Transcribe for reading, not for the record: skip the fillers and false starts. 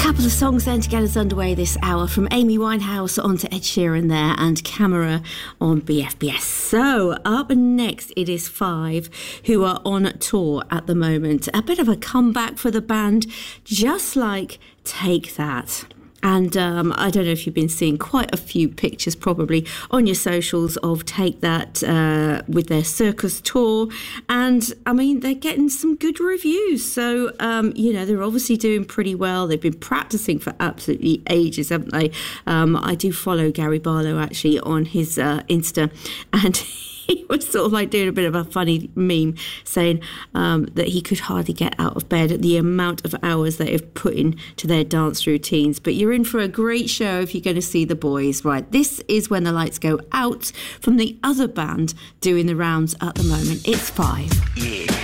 Couple of songs then to get us underway this hour, from Amy Winehouse on to Ed Sheeran there, and Camera on BFBS. So up next it is Five, who are on tour at the moment. A bit of a comeback for the band, just like Take That. And I don't know if you've been seeing quite a few pictures probably on your socials of Take That with their circus tour. And, I mean, they're getting some good reviews. So, they're obviously doing pretty well. They've been practicing for absolutely ages, haven't they? I do follow Gary Barlow, actually, on his Insta. And he was sort of like doing a bit of a funny meme saying that he could hardly get out of bed at the amount of hours they have put into their dance routines. But you're in for a great show if you're going to see the boys. Right, this is When the Lights Go Out from the other band doing the rounds at the moment. It's Five. Yeah.